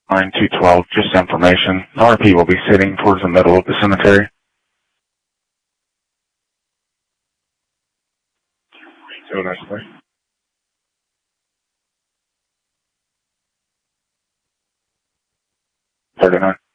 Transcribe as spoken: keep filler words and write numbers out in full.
nine two twelve, just information. The R P will be sitting towards the middle of the cemetery. So nicely. thirty-nine.